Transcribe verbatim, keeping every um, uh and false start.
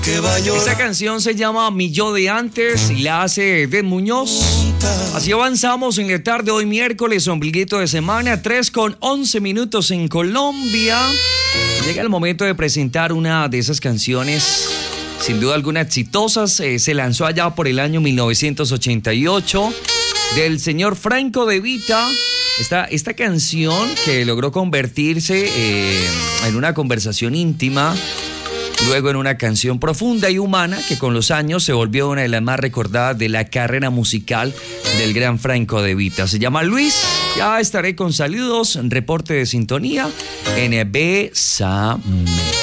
Esta canción se llama Mi Yo de Antes y la hace Ed Muñoz. Así avanzamos en la tarde hoy miércoles, ombliguito de semana, tres con once minutos en Colombia. Llega el momento de presentar una de esas canciones, sin duda alguna exitosas. Eh, se lanzó allá por el año mil novecientos ochenta y ocho, del señor Franco De Vita. Esta, esta canción que logró convertirse eh, en una conversación íntima, luego en una canción profunda y humana que con los años se volvió una de las más recordadas de la carrera musical del gran Franco De Vita. Se llama Luis. Ya estaré con saludos, reporte de sintonía en Bésame.